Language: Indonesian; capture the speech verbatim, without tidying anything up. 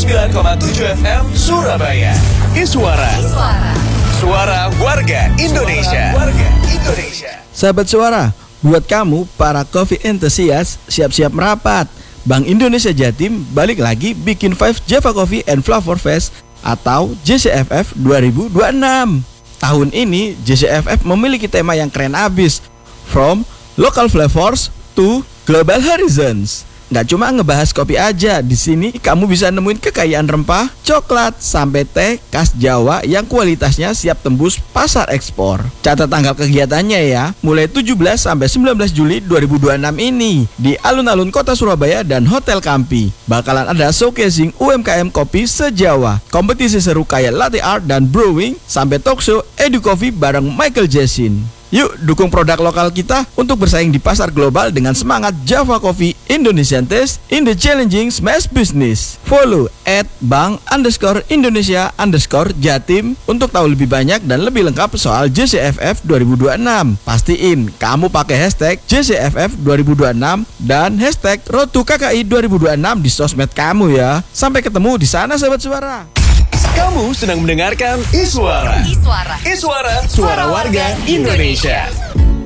sembilan koma tujuh F M Surabaya. Iswara. Suara warga Indonesia. Warga Indonesia. Sahabat Suara, buat kamu para coffee enthusiast, siap-siap merapat. Bank Indonesia Jatim balik lagi bikin Five Java Coffee and Flavor Fest atau J C F F dua ribu dua puluh enam. Tahun ini J C F F memiliki tema yang keren abis, From Local Flavors to Global Horizons. Nggak cuma ngebahas kopi aja, di sini kamu bisa nemuin kekayaan rempah, coklat, sampai teh khas Jawa yang kualitasnya siap tembus pasar ekspor. Catat tanggal kegiatannya ya, mulai tujuh belas sampai sembilan belas Juli dua ribu dua puluh enam ini di alun-alun Kota Surabaya dan Hotel Kampi. Bakalan ada showcasing U M K M kopi se-Jawa, kompetisi seru kayak latte art dan brewing, sampai talk show Edu Coffee bareng Michael Jessin. Yuk dukung produk lokal kita untuk bersaing di pasar global dengan semangat Java Coffee Indonesian Taste in the challenging smash business. Follow at bank underscore Indonesia underscore Jatim untuk tahu lebih banyak dan lebih lengkap soal J C F F dua ribu dua puluh enam. Pastiin kamu pakai hashtag J C F F dua ribu dua puluh enam dan hashtag Road to K K I dua ribu dua puluh enam di sosmed kamu ya. Sampai ketemu di sana sahabat suara. Kamu sedang mendengarkan Iswara. Iswara. Iswara, suara warga Indonesia.